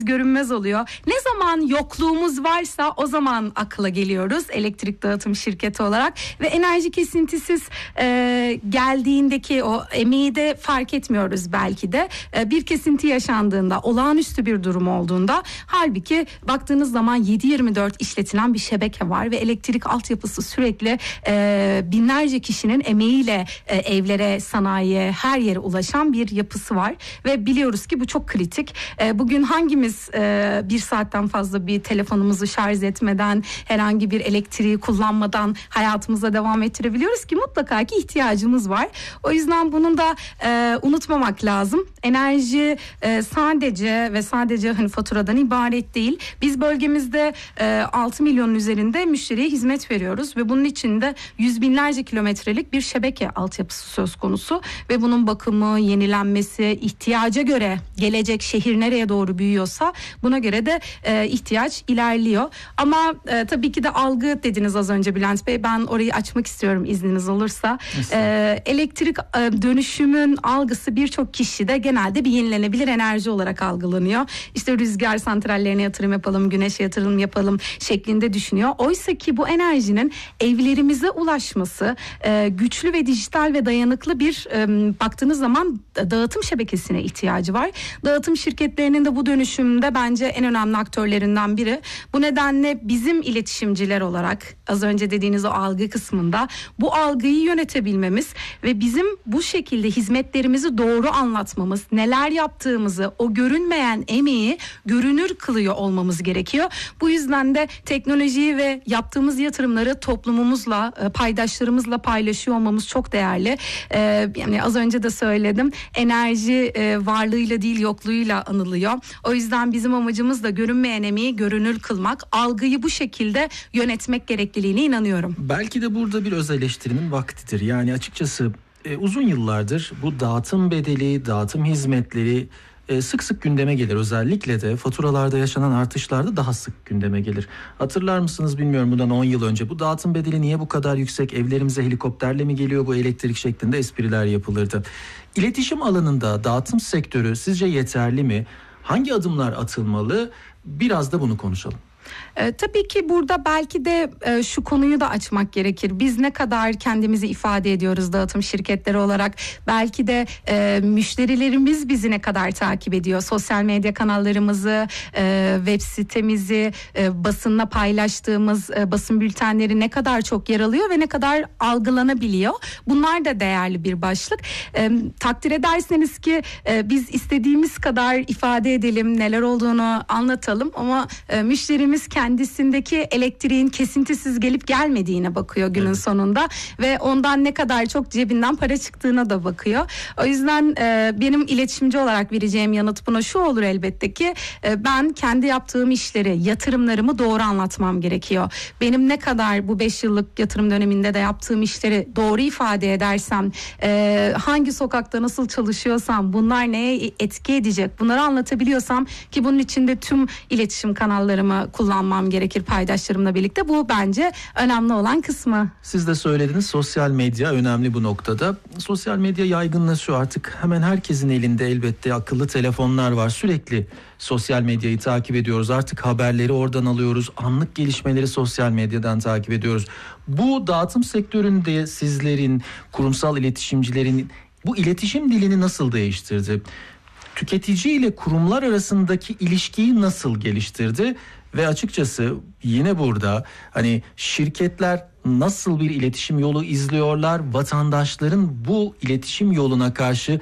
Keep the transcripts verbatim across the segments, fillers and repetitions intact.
görünmez oluyor. Ne zaman yokluğumuz varsa o zaman akla geliyoruz elektrik dağıtım şirketi olarak ve enerji kesintisiz e, geldiğindeki o emeği de fark etmiyoruz belki de. E, bir kesinti yaşandığında, olağanüstü bir durum olduğunda, halbuki baktığınız zaman yedi yirmi dört işletilen bir şebeke var ve elektrik altyapısı sürekli e, binlerce kişinin emeğiyle e, evlere, sanayiye, her yere ulaşan bir yapısı var ve biliyoruz ki bu çok kritik. E, bugün hangimiz e, bir saatten fazla bir telefonumuzu şarj etmeden, herhangi bir elektriği kullanmadan hayatımıza devam ettirebiliyoruz ki? Mutlaka ki ihtiyacımız var. O yüzden bunun da e, unutmamak lazım. Enerji e, sadece ve sadece hani faturadan ibaret değil. Biz bölgemizde e, altı milyonun üzerinde müşteriye hizmet veriyoruz ve bunun içinde yüz binlerce kilometrelik bir şebeke altyapısı söz konusu ve bunun bakımı, yenilenmesi, ihtiyaca göre gelecek şehir nereye doğru büyüyorsa buna göre de e, ihtiyaç ilerliyor. Ama e, tabii ki de algı dediniz az önce Bülent Bey. Ben orayı açmak istiyorum izniniz olursa. E, elektrik e, dönüşümün algısı birçok kişide genelde bir yenilenebilir enerji olarak algılanıyor. İşte rüzgar santrallerine yatırım yapalım, güneşe yatırım yapalım şeklinde düşünüyor. Oysa ki bu enerjinin evlerimize ulaşması, e, güçlü ve dijital ve dayanıklı bir e, baktığınız zaman dağıtım şebekesine ihtiyacı var. Dağıtım şirketlerinin de bu dönüşümde bence en önemli aktörlerinden biri. Bu nedenle bizim iletişimciler olarak az önce dediğiniz o algı kısmında bu algıyı yönetebilmemiz ve bizim bu şekilde hizmetlerimizi doğru anlatmamız, neler yaptığımızı, o görünmeyen emeği görünür kılıyor olmamız gerekiyor. Bu yüzden de teknolojiyi ve yaptığımız yatırımları toplumumuzla, paydaşlarımızla paylaşıyor olmamız çok değerli. Ee, yani az önce de söyledim, enerji e, varlığıyla değil yokluğuyla anılıyor. O yüzden bizim amacımız da görünmeyen emeği görünür kılmak, algıyı bu şekilde yönetmek gerekliliğine inanıyorum. Belki de burada bir öz eleştirinin vaktidir. Yani açıkçası e, uzun yıllardır bu dağıtım bedeli, dağıtım hizmetleri e, sık sık gündeme gelir. Özellikle de faturalarda yaşanan artışlarda daha sık gündeme gelir. Hatırlar mısınız bilmiyorum, bundan on yıl önce bu dağıtım bedeli niye bu kadar yüksek, evlerimize helikopterle mi geliyor bu elektrik şeklinde espriler yapılırdı. İletişim alanında dağıtım sektörü sizce yeterli mi? Hangi adımlar atılmalı? Biraz da bunu konuşalım. E, tabii ki burada belki de e, şu konuyu da açmak gerekir. Biz ne kadar kendimizi ifade ediyoruz dağıtım şirketleri olarak? Belki de e, müşterilerimiz bizi ne kadar takip ediyor? Sosyal medya kanallarımızı, e, web sitemizi, e, basınla paylaştığımız e, basın bültenleri ne kadar çok yer alıyor ve ne kadar algılanabiliyor? Bunlar da değerli bir başlık. E, takdir ederseniz ki e, biz istediğimiz kadar ifade edelim, neler olduğunu anlatalım ama e, müşterimiz kendisindeki elektriğin kesintisiz gelip gelmediğine bakıyor günün evet. sonunda ve ondan ne kadar çok cebinden para çıktığına da bakıyor. O yüzden e, benim iletişimci olarak vereceğim yanıt buna şu olur elbette ki e, ben kendi yaptığım işleri, yatırımlarımı doğru anlatmam gerekiyor. Benim ne kadar bu beş yıllık yatırım döneminde de yaptığım işleri doğru ifade edersem, e, hangi sokakta nasıl çalışıyorsam, bunlar neye etki edecek, bunları anlatabiliyorsam ki bunun içinde tüm iletişim kanallarımı kullanmam gerekir paydaşlarımla birlikte. Bu bence önemli olan kısmı. Siz de söylediniz, sosyal medya önemli bu noktada. Sosyal medya yaygınlaşıyor artık. Hemen herkesin elinde elbette akıllı telefonlar var. Sürekli sosyal medyayı takip ediyoruz. Artık haberleri oradan alıyoruz. Anlık gelişmeleri sosyal medyadan takip ediyoruz. Bu dağıtım sektöründe sizlerin, kurumsal iletişimcilerin bu iletişim dilini nasıl değiştirdi? Tüketici ile kurumlar arasındaki ilişkiyi nasıl geliştirdi? Ve açıkçası yine burada hani şirketler nasıl bir iletişim yolu izliyorlar? Vatandaşların bu iletişim yoluna karşı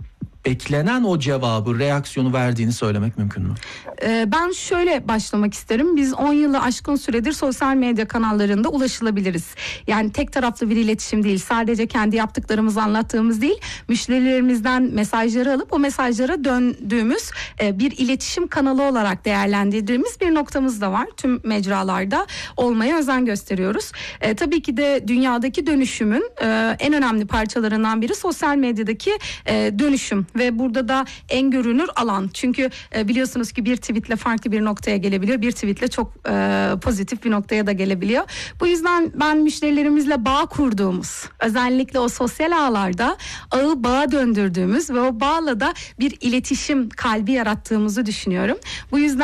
beklenen o cevabı, reaksiyonu verdiğini söylemek mümkün mü? Ee, ben şöyle başlamak isterim. Biz on yılı aşkın süredir sosyal medya kanallarında ulaşılabiliriz. Yani tek taraflı bir iletişim değil. Sadece kendi yaptıklarımızı anlattığımız değil. Müşterilerimizden mesajları alıp o mesajlara döndüğümüz e, bir iletişim kanalı olarak değerlendirdiğimiz bir noktamız da var. Tüm mecralarda olmaya özen gösteriyoruz. E, tabii ki de dünyadaki dönüşümün e, en önemli parçalarından biri sosyal medyadaki e, dönüşüm. ve burada da en görünür alan. Çünkü e, biliyorsunuz ki bir tweetle farklı bir noktaya gelebiliyor. Bir tweetle çok e, pozitif bir noktaya da gelebiliyor. Bu yüzden ben müşterilerimizle bağ kurduğumuz, özellikle o sosyal ağlarda ağı bağa döndürdüğümüz ve o bağla da bir iletişim kalbi yarattığımızı düşünüyorum. Bu yüzden